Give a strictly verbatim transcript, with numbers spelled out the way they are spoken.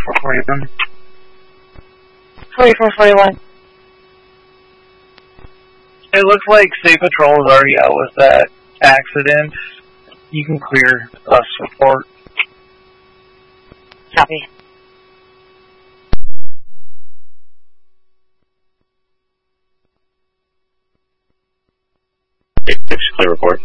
forty-four forty-one. forty-four forty-one. It looks like State Patrol is already out with that accident. You can clear bus report. Copy. Clear report.